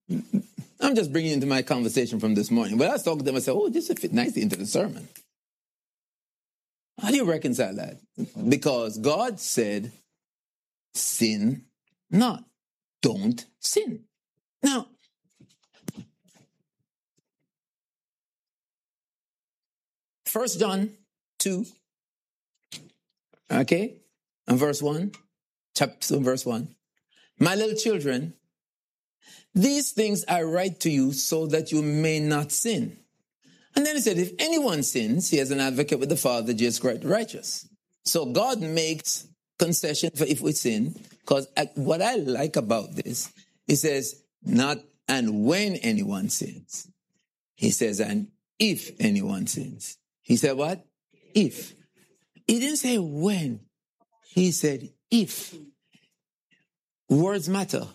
I'm just bringing into my conversation from this morning. But I was talking to them, I said, oh, this would fit nicely into the sermon. How do you reconcile that? Because God said, sin not. Don't sin. Now, First John 2, okay, and verse 1, chapter verse 1. My little children, these things I write to you so that you may not sin. And then he said, if anyone sins, he has an advocate with the Father, Jesus Christ the righteous. So God makes concession for if we sin, because what I like about this, he says, not and when anyone sins. He says, and if anyone sins. He said what? If. He didn't say when. He said if. Words matter.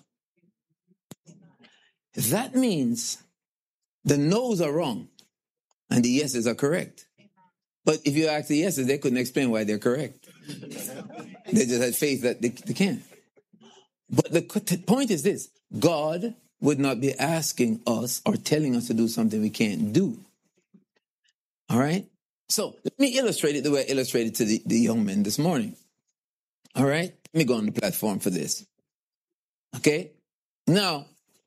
That means the no's are wrong and the yeses are correct. But if you ask the yeses, they couldn't explain why they're correct. They just had faith that they can. But the point is this. God would not be asking us or telling us to do something we can't do. All right? So let me illustrate it the way I illustrated to the young men this morning. All right? Let me go on the platform for this. Okay? Now,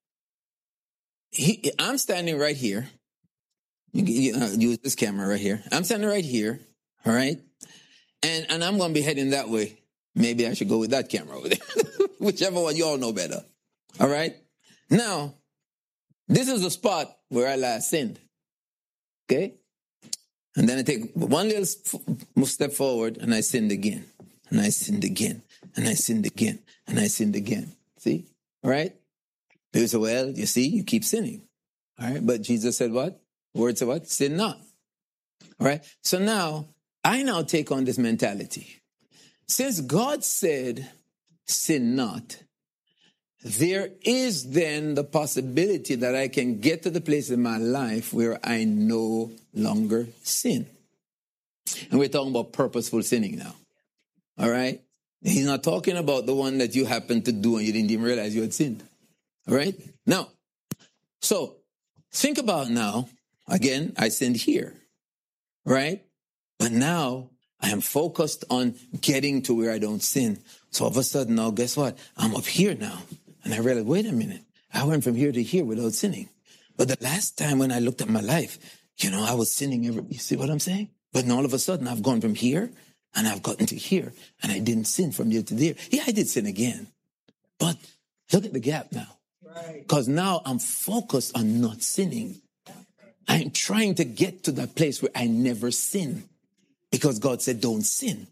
I'm standing right here. Use this camera right here. I'm standing right here. All right? And I'm going to be heading that way. Maybe I should go with that camera over there. Whichever one, you all know better. All right? Now, this is the spot where I last sinned. Okay? And then I take one little step forward and I sinned again. And I sinned again. And I sinned again. And I sinned again. See? All right? People say, well, you see, you keep sinning. All right? But Jesus said what? Words of what? Sin not. All right? So now, I now take on this mentality. Since God said, sin not, there is then the possibility that I can get to the place in my life where I no longer sin. And we're talking about purposeful sinning now. All right? He's not talking about the one that you happened to do and you didn't even realize you had sinned. All right? Now, so think about now, again, I sinned here. Right? But now I am focused on getting to where I don't sin. So all of a sudden now, guess what? I'm up here now. And I realized, wait a minute. I went from here to here without sinning. But the last time when I looked at my life, I was sinning you see what I'm saying? But all of a sudden I've gone from here and I've gotten to here and I didn't sin from here to there. Yeah, I did sin again. But look at the gap now. Because now I'm focused on not sinning. I'm trying to get to that place where I never sin. Because God said, don't sin.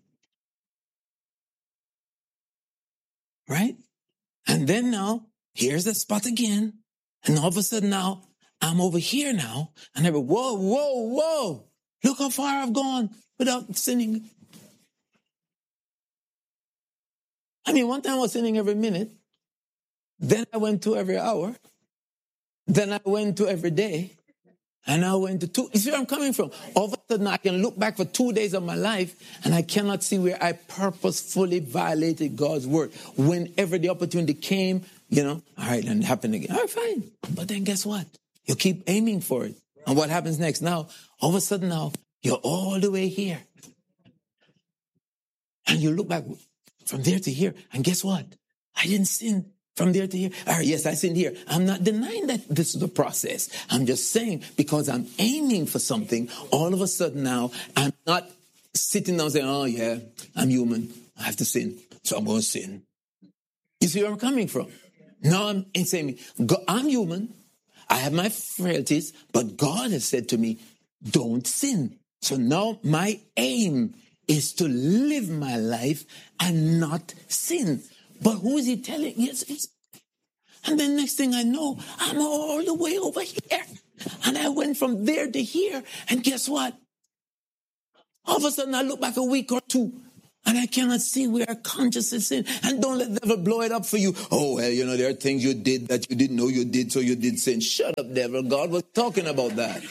Right? And then now, here's the spot again. And all of a sudden now, I'm over here now. And I go, whoa, whoa, whoa. Look how far I've gone without sinning. I mean, one time I was sinning every minute. Then I went to every hour. Then I went to every day. And I went to 2. You see where I'm coming from? All of a sudden, I can look back for 2 days of my life, and I cannot see where I purposefully violated God's word. Whenever the opportunity came, all right, and it happened again. All right, fine. But then guess what? You keep aiming for it. And what happens next? Now, all of a sudden now, you're all the way here. And you look back from there to here, and guess what? I didn't sin from there to here. All right, yes, I sinned here. I'm not denying that this is the process. I'm just saying, because I'm aiming for something, all of a sudden now, I'm not sitting down saying, oh yeah, I'm human. I have to sin. So I'm going to sin. You see where I'm coming from? No, I'm saying, I'm human. I have my frailties, but God has said to me, don't sin. So now my aim is to live my life and not sin. But who is he telling? Yes. And then next thing I know, I'm all the way over here. And I went from there to here. And guess what? All of a sudden I look back a week or two. And I cannot see where I consciously sin. And don't let the devil blow it up for you. Oh, well, there are things you did that you didn't know you did, so you did sin. Shut up, devil. God was talking about that.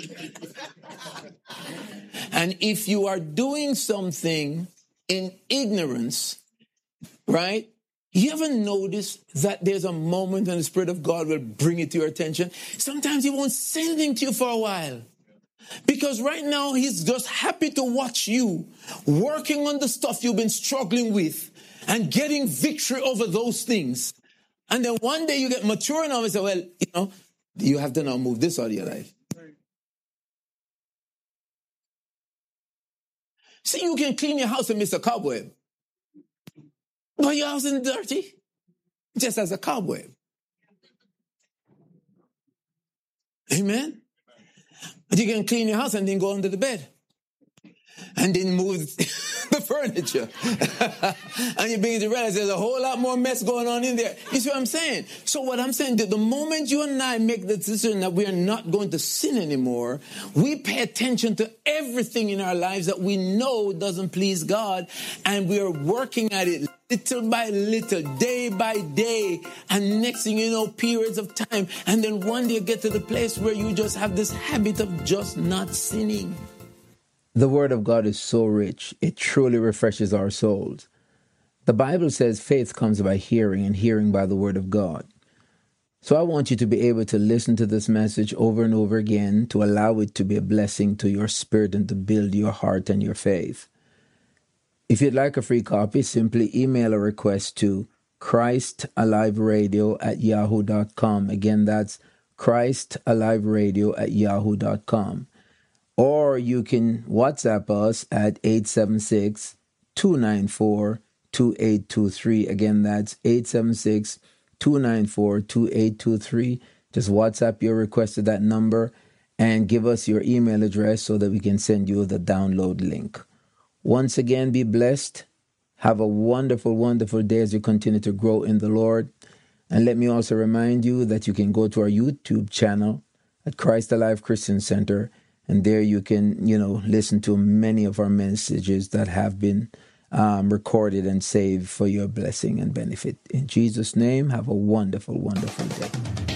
And if you are doing something in ignorance, right? You ever notice that there's a moment when the Spirit of God will bring it to your attention? Sometimes He won't say anything to you for a while. Because right now, He's just happy to watch you working on the stuff you've been struggling with and getting victory over those things. And then one day you get mature enough and say, well, you have to now move this out of your life. See, you can clean your house and miss a cobweb. But your house isn't dirty, just as a cobweb. Amen? But you can clean your house and then go under the bed. And then move the furniture. And you begin to realize there's a whole lot more mess going on in there. You see what I'm saying? So what I'm saying, that the moment you and I make the decision that we are not going to sin anymore, we pay attention to everything in our lives that we know doesn't please God. And we are working at it little by little, day by day. And next thing you know, periods of time. And then one day you get to the place where you just have this habit of just not sinning. The Word of God is so rich, it truly refreshes our souls. The Bible says faith comes by hearing, and hearing by the Word of God. So I want you to be able to listen to this message over and over again to allow it to be a blessing to your spirit and to build your heart and your faith. If you'd like a free copy, simply email a request to ChristAliveRadio@yahoo.com. Again, that's ChristAliveRadio@yahoo.com. Or you can WhatsApp us at 876-294-2823. Again, that's 876-294-2823. Just WhatsApp your request to that number and give us your email address so that we can send you the download link. Once again, be blessed. Have a wonderful, wonderful day as you continue to grow in the Lord. And let me also remind you that you can go to our YouTube channel at Christ Alive Christian Center. And there you can, listen to many of our messages that have been recorded and saved for your blessing and benefit. In Jesus' name, have a wonderful, wonderful day.